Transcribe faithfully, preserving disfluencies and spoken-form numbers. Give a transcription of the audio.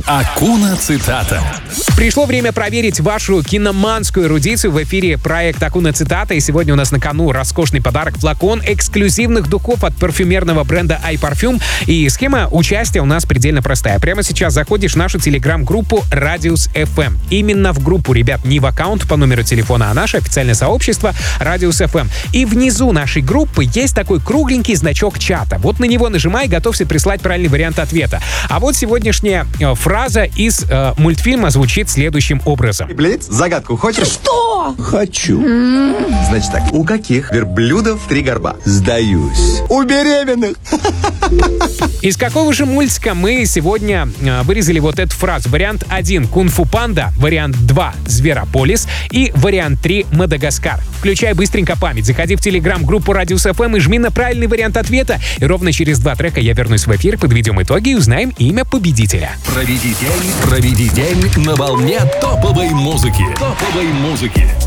Акуна цитата. Пришло время проверить вашу киноманскую эрудицию. В эфире проект Акуна цитата. И сегодня у нас на кону роскошный подарок — флакон эксклюзивных духов от парфюмерного бренда iParfum. И схема участия у нас предельно простая. Прямо сейчас заходишь в нашу телеграм-группу Radius эф эм. Именно в группу, ребят, не в аккаунт по номеру телефона, а наше официальное сообщество Radius эф эм. И внизу нашей группы есть такой кругленький значок чата. Вот на него нажимай, готовься прислать правильный вариант ответа. А вот сегодняшняя э, фраза из э, мультфильма звучит следующим образом. Блиц, загадку хочешь? Что? Хочу. Значит так, у каких верблюдов три горба? Сдаюсь. У беременных. Из какого же мультика мы сегодня э, вырезали вот эту фразу? Вариант один — Кунг-фу панда, вариант два — Зверополис и вариант три — Мадагаскар. Включай быстренько память, заходи в телеграм-группу Radius эф эм и жми на правильный вариант ответа. И ровно через два трека я вернусь в эфир, подведем итоги и узнаем имя победителя. Проведи день, проведи день на волне топовой музыки. Топовой музыки.